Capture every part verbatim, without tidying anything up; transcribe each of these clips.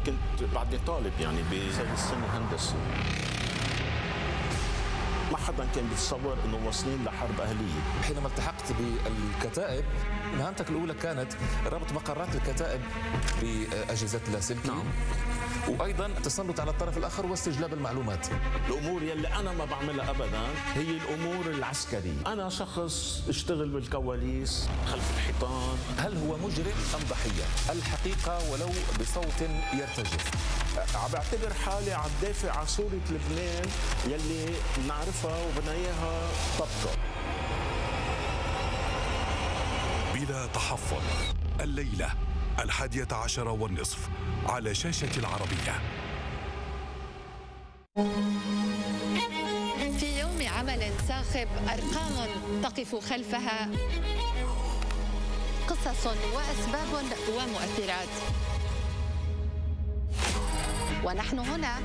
كنت بعدني طالب يعني بزي السنة هندسة. ما حدا كان بيتصور انه واصلين لحرب اهليه. حينما التحقت بالكتائب مهمتك الاولى كانت ربط مقرات الكتائب باجهزه اللاسلكي. نعم. وايضا التسلط على الطرف الاخر واستجلاب المعلومات. الامور يلي انا ما بعملها ابدا هي الامور العسكريه، انا شخص اشتغل بالكواليس خلف الحيطان. هل هو مجرم ام ضحيه؟ الحقيقه ولو بصوت يرتجف. عم بعتبر حالي عم دافع عن صوره لبنان يلي بنعرفها وبدنا اياها تبقى. بلا تحفظ، الليله الحادية عشر والنصف على شاشة العربية. في يوم عمل صاخب أرقام تقف خلفها قصص وأسباب ومؤثرات، ونحن هنا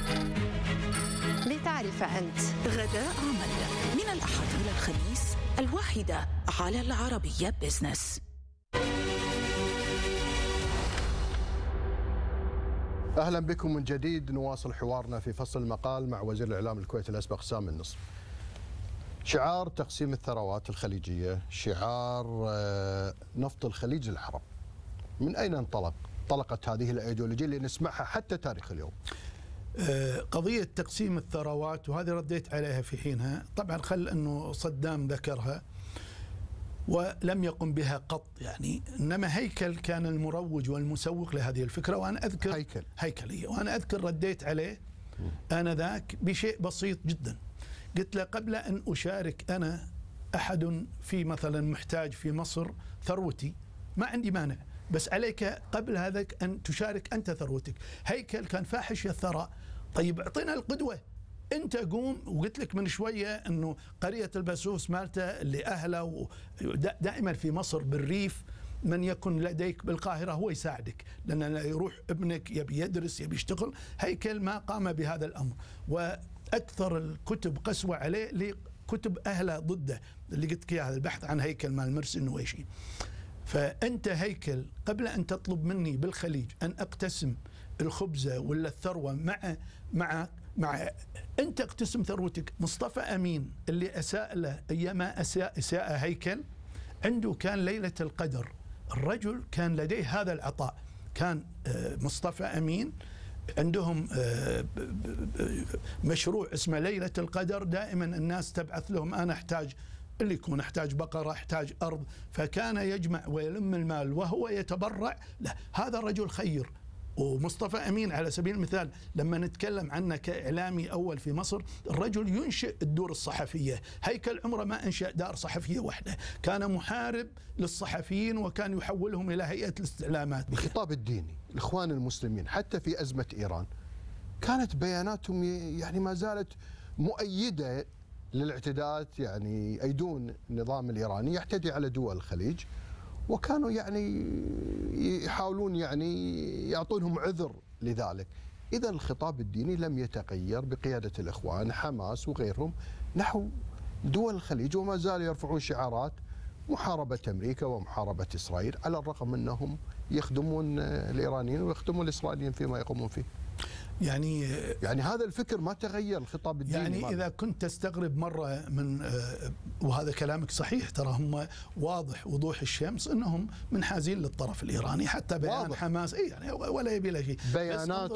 لتعرف أنت. غداء عمل من الأحد إلى الخميس الواحدة على العربية بيزنس. أهلا بكم من جديد. نواصل حوارنا في فصل المقال مع وزير الإعلام الكويتي الأسبق سامي النصر. شعار تقسيم الثروات الخليجية، شعار نفط الخليج للحرب، من أين انطلق؟ انطلقت هذه الأيديولوجية اللي نسمعها حتى تاريخ اليوم. قضية تقسيم الثروات وهذه رديت عليها في حينها، طبعا خل أنه صدام ذكرها ولم يقم بها قط يعني، إنما هيكل كان المروج والمسوق لهذه الفكرة. وأنا أذكر هيكل هيكلية وأنا أذكر رديت عليه آنذاك بشيء بسيط جدا. قلت له قبل أن أشارك أنا أحد في مثلا محتاج في مصر ثروتي ما عندي مانع، بس عليك قبل هذا أن تشارك أنت ثروتك. هيكل كان فاحش الثراء. طيب اعطينا القدوة. انت قوم، وقلت لك من شويه انه قريه البسوس مالته اللي اهله دائما في مصر بالريف من يكن لديك بالقاهره هو يساعدك، لان يروح ابنك يبي يدرس يبي يشتغل. هيكل ما قام بهذا الامر، واكثر الكتب قسوه عليه لكتب اهله ضده اللي قلت لك اياها، البحث عن هيكل مال مرسي النويشي. فانت هيكل قبل ان تطلب مني بالخليج ان اقتسم الخبزه ولا الثروه مع مع مع انت اقتسم ثروتك. مصطفى امين اللي اساء له ايما اساء اساء هيكل، عنده كان ليله القدر، الرجل كان لديه هذا العطاء. كان مصطفى امين عندهم مشروع اسمه ليله القدر، دائما الناس تبعث لهم انا احتاج اللي يكون احتاج بقره احتاج ارض، فكان يجمع ويلم المال وهو يتبرع. لا، هذا رجل خير. ومصطفى أمين على سبيل المثال لما نتكلم عنه كإعلامي أول في مصر، الرجل ينشئ الدور الصحفية. هيكل عمره ما أنشأ دار صحفية واحدة، كان محارب للصحفيين وكان يحولهم إلى هيئة الاستعلامات. الخطاب الديني الإخوان المسلمين حتى في أزمة إيران كانت بياناتهم يعني ما زالت مؤيدة للاعتداءات، يعني يأيدون النظام الإيراني يعتدي على دول الخليج، وكانوا يعني يحاولون يعني يعطونهم عذر لذلك. إذا الخطاب الديني لم يتغير بقيادة الإخوان حماس وغيرهم نحو دول الخليج، وما زالوا يرفعون شعارات محاربة أمريكا ومحاربة إسرائيل، على الرغم أنهم يخدمون الإيرانيين ويخدمون الإسرائيليين فيما يقومون فيه. يعني يعني هذا الفكر ما تغير، الخطاب الديني يعني ماذا؟ إذا كنت تستغرب مرة من، وهذا كلامك صحيح، ترى هم واضح وضوح الشمس أنهم منحازين للطرف الإيراني، حتى بيان واضح. حماس إيه يعني ولا يبي له شيء، بيانات